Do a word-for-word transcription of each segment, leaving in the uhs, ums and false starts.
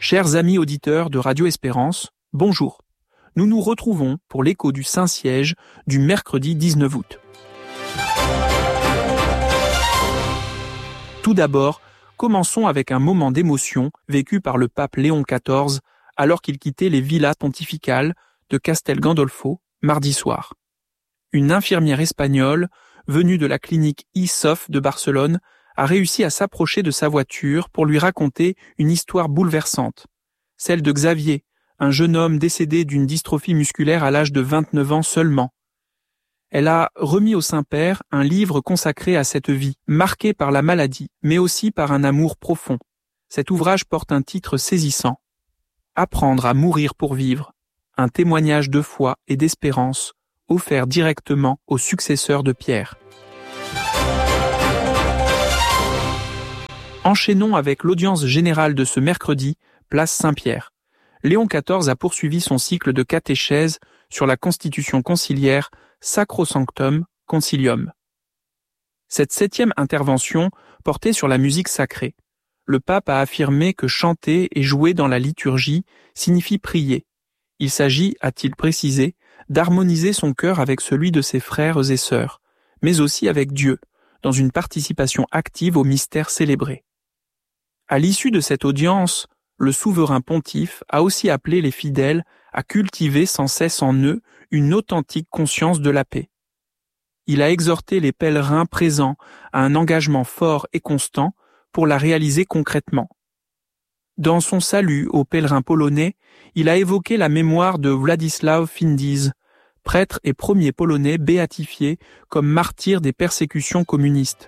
Chers amis auditeurs de Radio Espérance, bonjour. Nous nous retrouvons pour l'écho du Saint-Siège du mercredi dix-neuf août. Tout d'abord, commençons avec un moment d'émotion vécu par le pape Léon quatorze alors qu'il quittait les villas pontificales de Castel Gandolfo mardi soir. Une infirmière espagnole, venue de la clinique I S O F de Barcelone, a réussi à s'approcher de sa voiture pour lui raconter une histoire bouleversante. Celle de Xavier, un jeune homme décédé d'une dystrophie musculaire à l'âge de vingt-neuf ans seulement. Elle a remis au Saint-Père un livre consacré à cette vie, marquée par la maladie, mais aussi par un amour profond. Cet ouvrage porte un titre saisissant. Apprendre à mourir pour vivre, un témoignage de foi et d'espérance offert directement aux successeurs de Pierre. Enchaînons avec l'audience générale de ce mercredi, place Saint-Pierre. Léon quatorze a poursuivi son cycle de catéchèse sur la constitution conciliaire Sacrosanctum Concilium. Cette septième intervention portait sur la musique sacrée. Le pape a affirmé que chanter et jouer dans la liturgie signifie prier. Il s'agit, a-t-il précisé, d'harmoniser son cœur avec celui de ses frères et sœurs, mais aussi avec Dieu, dans une participation active au mystère célébré. À l'issue de cette audience, le souverain pontife a aussi appelé les fidèles à cultiver sans cesse en eux une authentique conscience de la paix. Il a exhorté les pèlerins présents à un engagement fort et constant pour la réaliser concrètement. Dans son salut aux pèlerins polonais, il a évoqué la mémoire de Władysław Findiz, prêtre et premier polonais béatifié comme martyr des persécutions communistes.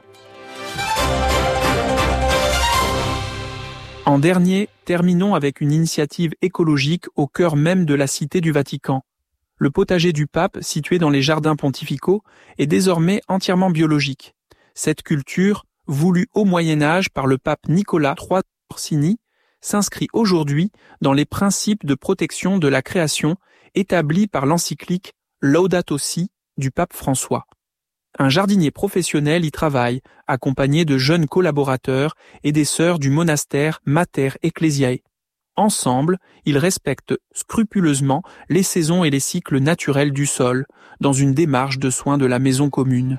En dernier, terminons avec une initiative écologique au cœur même de la cité du Vatican. Le potager du pape, situé dans les jardins pontificaux, est désormais entièrement biologique. Cette culture, voulue au Moyen-Âge par le pape Nicolas trois Orsini, s'inscrit aujourd'hui dans les principes de protection de la création établis par l'encyclique Laudato Si du pape François. Un jardinier professionnel y travaille, accompagné de jeunes collaborateurs et des sœurs du monastère Mater Ecclesiae. Ensemble, ils respectent scrupuleusement les saisons et les cycles naturels du sol, dans une démarche de soins de la maison commune.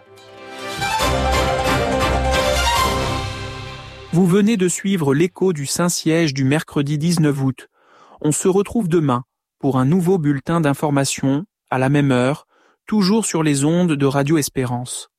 Vous venez de suivre l'écho du Saint-Siège du mercredi dix-neuf août. On se retrouve demain pour un nouveau bulletin d'information, à la même heure, toujours sur les ondes de Radio Espérance.